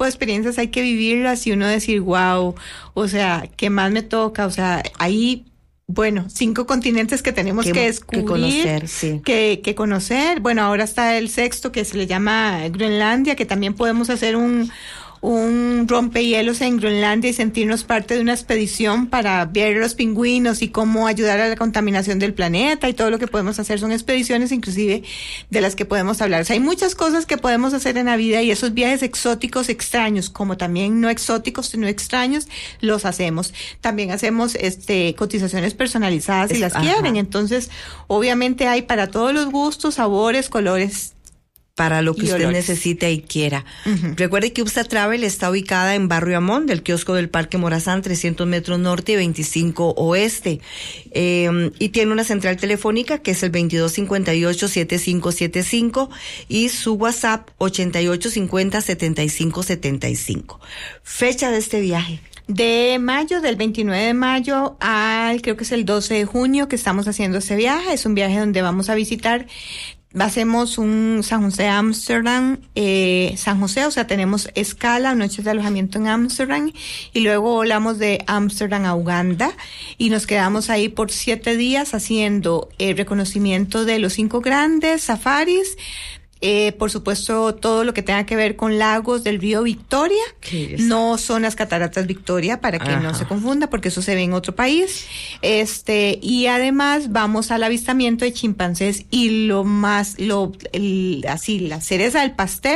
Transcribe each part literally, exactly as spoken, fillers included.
tipo de experiencias hay que vivirlas y uno decir, wow, o sea, ¿qué más me toca? O sea, ahí, bueno, cinco continentes que tenemos que, que descubrir, que conocer, sí. que, que conocer. Bueno, ahora está el sexto que se le llama Groenlandia, que también podemos hacer un... un rompehielos en Groenlandia y sentirnos parte de una expedición para ver los pingüinos y cómo ayudar a la contaminación del planeta y todo lo que podemos hacer. Son expediciones inclusive de las que podemos hablar. O sea, hay muchas cosas que podemos hacer en la vida y esos viajes exóticos extraños, como también no exóticos sino extraños, los hacemos. También hacemos este cotizaciones personalizadas si las Ajá. quieren. Entonces, obviamente hay para todos los gustos, sabores, colores, para lo que y usted olores. necesite y quiera. Uh-huh. Recuerde que Upsa Travel está ubicada en Barrio Amón, del kiosco del Parque Morazán, trescientos metros norte y veinticinco oeste. Eh, y tiene una central telefónica que es el veintidós cincuenta y ocho, setenta y cinco setenta y cinco y su WhatsApp ochenta y ocho cincuenta, setenta y cinco setenta y cinco. Fecha de este viaje. De mayo, del veintinueve de mayo al creo que es el doce de junio que estamos haciendo este viaje. Es un viaje donde vamos a visitar Hacemos un San José Amsterdam, eh, San José, o sea, tenemos escala, noches de alojamiento en Amsterdam, y luego volamos de Amsterdam a Uganda, y nos quedamos ahí por siete días haciendo el reconocimiento de los cinco grandes safaris, Eh, por supuesto, todo lo que tenga que ver con lagos del río Victoria. No son las cataratas Victoria, para que Ajá. no se confunda, porque eso se ve en otro país. Este, y además vamos al avistamiento de chimpancés y lo más, lo, el, así, la cereza del pastel,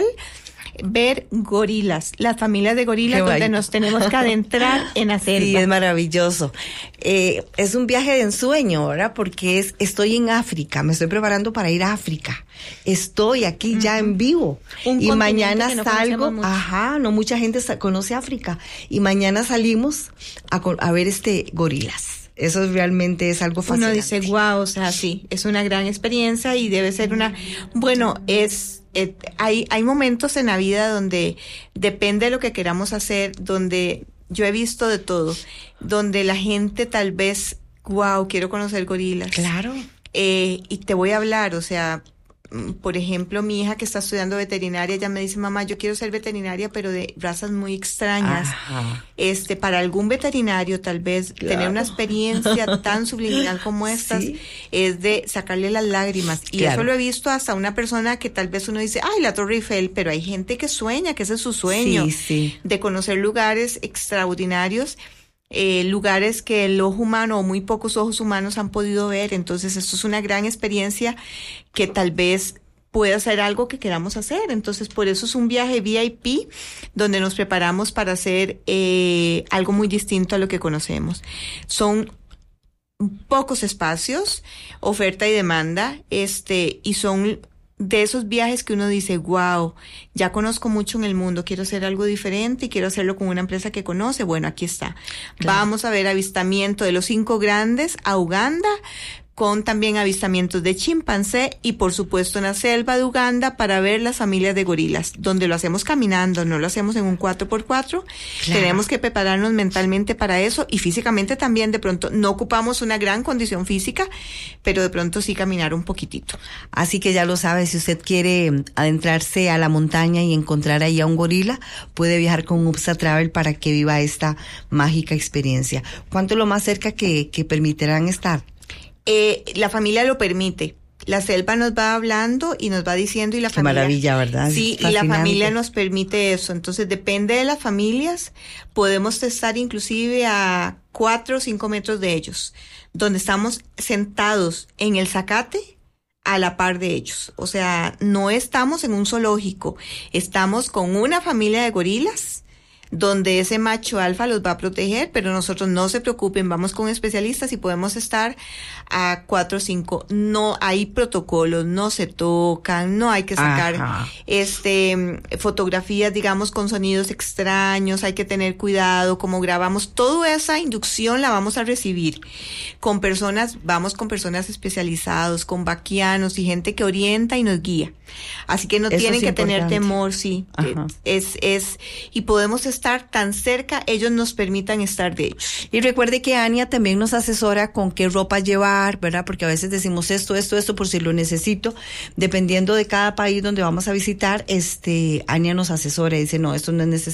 ver gorilas, las familias de gorilas, Qué donde vaya. nos tenemos que adentrar en la selva. Sí, es maravilloso. Eh, es un viaje de ensueño, ¿verdad? Porque es, estoy en África, me estoy preparando para ir a África. Estoy aquí uh-huh. ya en vivo. Un y mañana no salgo, ajá, no mucha gente sa- conoce África. Y mañana salimos a, a ver este gorilas. Eso realmente es algo fascinante. Uno dice, wow, o sea, sí, es una gran experiencia y debe ser una, bueno, es, eh, hay, hay momentos en la vida donde depende de lo que queramos hacer, donde yo he visto de todo, donde la gente tal vez, wow, quiero conocer gorilas. Claro. Eh, y te voy a hablar, o sea, por ejemplo, mi hija que está estudiando veterinaria, ella me dice, mamá, yo quiero ser veterinaria, pero de razas muy extrañas. Ajá. Este, para algún veterinario, tal vez, claro. tener una experiencia tan subliminal como estas, ¿sí? es de sacarle las lágrimas. Y claro. eso lo he visto hasta una persona que tal vez uno dice, ay, la Torre Eiffel, pero hay gente que sueña, que ese es su sueño, sí, sí. de conocer lugares extraordinarios. Eh, lugares que el ojo humano o muy pocos ojos humanos han podido ver. Entonces esto es una gran experiencia que tal vez pueda ser algo que queramos hacer. Entonces por eso es un viaje V I P donde nos preparamos para hacer eh, algo muy distinto a lo que conocemos. Son pocos espacios, oferta y demanda, este, y son de esos viajes que uno dice, wow, ya conozco mucho en el mundo, quiero hacer algo diferente y quiero hacerlo con una empresa que conoce. Bueno, aquí está. Claro. Vamos a ver avistamiento de los cinco grandes a Uganda, con también avistamientos de chimpancé y por supuesto en la selva de Uganda para ver las familias de gorilas, donde lo hacemos caminando, no lo hacemos en un cuatro por cuatro. Claro. Tenemos que prepararnos mentalmente para eso y físicamente también. De pronto no ocupamos una gran condición física, pero de pronto sí caminar un poquitito. Así que ya lo sabe, si usted quiere adentrarse a la montaña y encontrar ahí a un gorila, puede viajar con Upsa Travel para que viva esta mágica experiencia. ¿Cuánto es lo más cerca que, que permitirán estar? Eh, la familia lo permite. La selva nos va hablando y nos va diciendo y la Qué familia. maravilla, ¿verdad? Sí, y la familia nos permite eso. Entonces depende de las familias. Podemos estar inclusive a cuatro o cinco metros de ellos, donde estamos sentados en el zacate a la par de ellos. O sea, no estamos en un zoológico. Estamos con una familia de gorilas, donde ese macho alfa los va a proteger, pero nosotros no se preocupen, vamos con especialistas y podemos estar a cuatro o cinco. No hay protocolos, no se tocan, no hay que sacar Ajá. este fotografías, digamos, con sonidos extraños, hay que tener cuidado cómo grabamos. Toda esa inducción la vamos a recibir con personas, vamos con personas especializados, con vaquianos y gente que orienta y nos guía. Así que no Eso tienen que importante. tener temor, sí. Ajá. Es, es, y podemos estar tan cerca, ellos nos permitan estar de ellos. Y recuerde que Ania también nos asesora con qué ropa llevar, ¿verdad? Porque a veces decimos esto, esto, esto, por si lo necesito. Dependiendo de cada país donde vamos a visitar, este, Ania nos asesora y dice, no, esto no es necesario.